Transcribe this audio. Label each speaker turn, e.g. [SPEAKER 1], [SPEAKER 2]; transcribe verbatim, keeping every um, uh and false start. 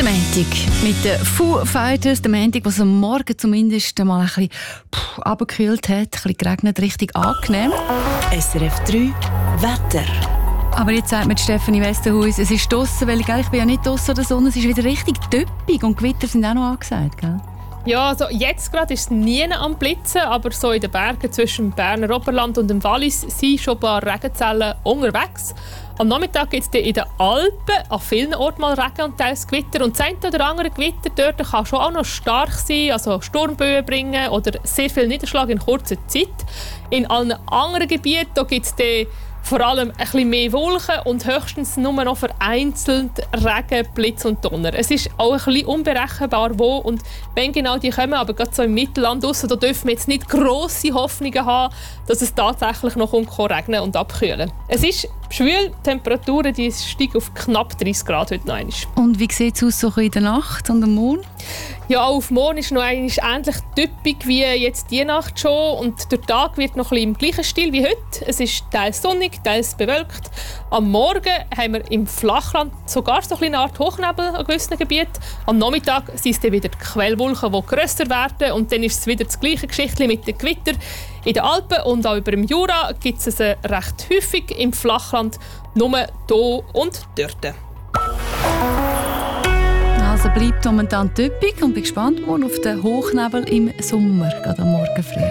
[SPEAKER 1] Montag mit den Foo Fighters. Der Montag, was am Morgen zumindest mal ein bisschen runtergekühlt hat, ein bisschen geregnet, richtig angenehm.
[SPEAKER 2] S R F drei Wetter.
[SPEAKER 1] Aber jetzt sagt mir Stefanie Westerhuis, es ist draussen, weil ich, ich bin ja nicht draussen der Sonne, es ist wieder richtig düppig und Gewitter sind auch noch angesagt, gell?
[SPEAKER 3] Ja, also jetzt gerade ist es nie am Blitzen, aber so in den Bergen zwischen dem Berner Oberland und dem Wallis sind schon ein paar Regenzellen unterwegs. Am Nachmittag gibt es in den Alpen an vielen Orten mal Regen und teils Gewitter. Und das eine oder andere Gewitter dort kann schon auch noch stark sein, also Sturmböen bringen oder sehr viel Niederschlag in kurzer Zeit. In allen anderen Gebieten gibt es vor allem ein bisschen mehr Wolken und höchstens nur noch vereinzelt Regen, Blitz und Donner. Es ist auch ein bisschen unberechenbar, wo und wenn genau die kommen, aber gerade so im Mittelland raus, da dürfen wir jetzt nicht grosse Hoffnungen haben, dass es tatsächlich noch regnen und abkühlen. Es ist schwül, die Temperaturen die steigen auf knapp dreißig Grad heute noch einmal.
[SPEAKER 1] Und wie sieht es aus so in der Nacht und am Morgen?
[SPEAKER 3] Ja, auf morgen ist noch einmal ähnlich typisch wie jetzt die Nacht schon und der Tag wird noch ein bisschen im gleichen Stil wie heute. Es ist teils sonnig, teils bewölkt. Am Morgen haben wir im Flachland sogar so eine Art Hochnebel an gewissen Gebieten. Am Nachmittag sind es dann wieder die Quellwolken, die grösser werden und dann ist es wieder das gleiche Geschichtchen mit den Gewittern. In den Alpen und auch über dem Jura gibt es es recht häufig, im Flachland nur hier und dort.
[SPEAKER 1] Also bleibt momentan typisch und bin gespannt morgen auf den Hochnebel im Sommer, gerade am Morgen früh.